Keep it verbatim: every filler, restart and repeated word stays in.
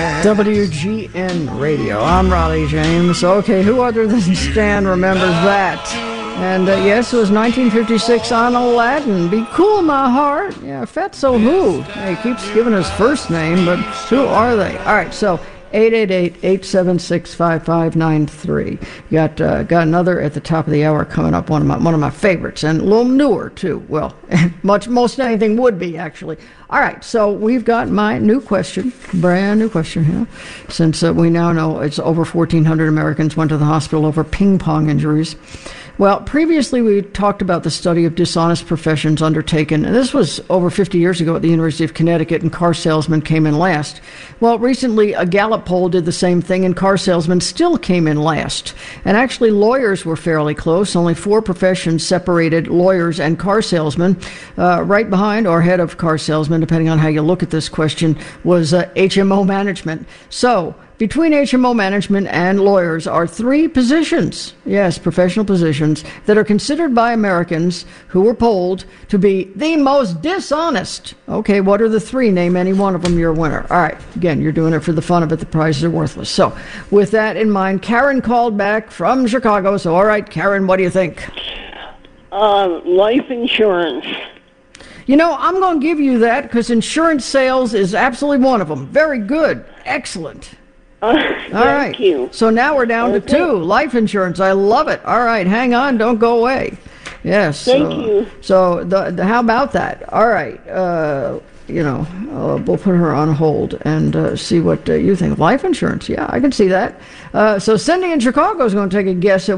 W G N Radio. I'm Raleigh James. Okay, who other than Stan remembers that? And uh, yes, it was nineteen fifty-six on Aladdin. Be cool, my heart. Yeah, Fatso who? He keeps giving his first name, but who are they? All right, so eight eight eight, eight seven six, five five nine three. Got uh, got another at the top of the hour coming up. One of my one of my favorites, and a little newer too. Well, much most anything would be actually. All right, so we've got my new question, brand new question here, since uh, we now know it's over fourteen hundred Americans went to the hospital over ping pong injuries. Well, previously we talked about the study of dishonest professions undertaken, and this was over fifty years ago at the University of Connecticut, and car salesmen came in last. Well, recently a Gallup poll did the same thing, and car salesmen still came in last. And actually lawyers were fairly close. Only four professions separated lawyers and car salesmen. Uh, right behind, or ahead of car salesmen, depending on how you look at this question, was uh, H M O management. So, between H M O management and lawyers are three positions, yes, professional positions, that are considered by Americans who were polled to be the most dishonest. Okay, what are the three? Name any one of them, you're a winner. All right, again, you're doing it for the fun of it. The prizes are worthless. So, with that in mind, Karen called back from Chicago. So, all right, Karen, what do you think? Uh, life insurance. You know, I'm going to give you that because insurance sales is absolutely one of them. Very good. Excellent. Uh, All All right. You. So now we're down okay. to two. Life insurance. I love it. All right. Hang on. Don't go away. Yes. Thank so, you. So the, the, how about that? All right. Uh, you know, uh, we'll put her on hold and uh, see what uh, you think. Life insurance. Yeah, I can see that. Uh, so Cindy in Chicago is going to take a guess at